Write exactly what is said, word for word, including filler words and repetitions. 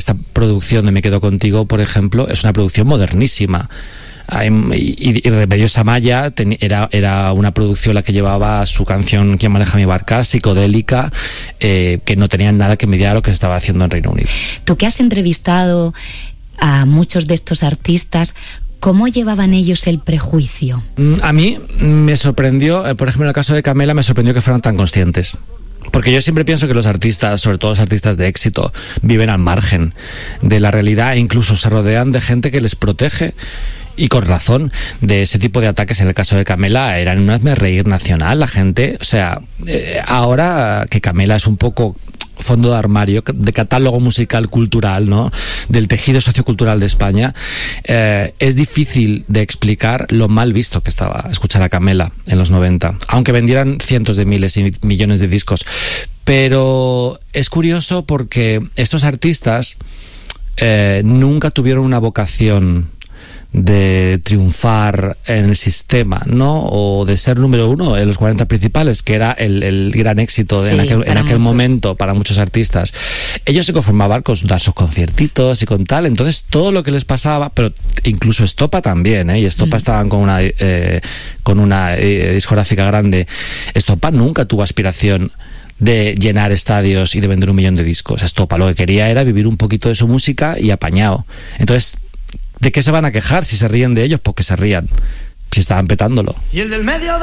esta producción de Me Quedo Contigo, por ejemplo, es una producción modernísima. Y, y Remedios Amaya ten, era, era una producción la que llevaba su canción ¿Quién maneja mi barca?, psicodélica, eh, que no tenía nada que envidiar a lo que se estaba haciendo en Reino Unido. Tú que has entrevistado a muchos de estos artistas, ¿cómo llevaban ellos el prejuicio? A mí me sorprendió, por ejemplo, en el caso de Camela, me sorprendió que fueran tan conscientes. Porque yo siempre pienso que los artistas, sobre todo los artistas de éxito, viven al margen de la realidad e incluso se rodean de gente que les protege. Y con razón, de ese tipo de ataques. En el caso de Camela eran un hazmerreír nacional. La gente, o sea, eh, ahora que Camela es un poco fondo de armario, de catálogo musical cultural, ¿no?, del tejido sociocultural de España, eh, es difícil de explicar lo mal visto que estaba escuchar a Camela en los noventa, aunque vendieran cientos de miles y millones de discos. Pero es curioso porque estos artistas eh, nunca tuvieron una vocación de triunfar en el sistema, ¿no?, o de ser número uno en los cuarenta principales, que era el, el gran éxito de, sí, en aquel, en aquel momento para muchos artistas. Ellos se conformaban con dar sus conciertitos y con tal, entonces todo lo que les pasaba, pero incluso Estopa también, ¿eh? Y Estopa mm. estaban con una eh, con una eh, discográfica grande. Estopa nunca tuvo aspiración de llenar estadios y de vender un millón de discos. Estopa lo que quería era vivir un poquito de su música y apañado. Entonces, ¿de qué se van a quejar si se ríen de ellos? Porque se rían, si estaban petándolo. Y el del medio